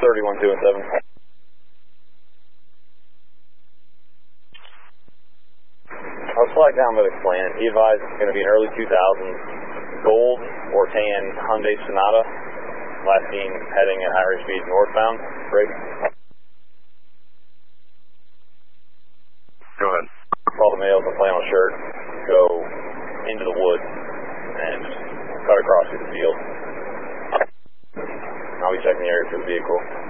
31 2 and 7. I'll flag down but explain it. He advised it's going to be an early 2000s gold or tan Hyundai Sonata. Last seen heading at higher speed northbound. Break. Go ahead. All the males in flannel shirt go into the woods and cut across through the field. I'll be checking the area for the vehicle.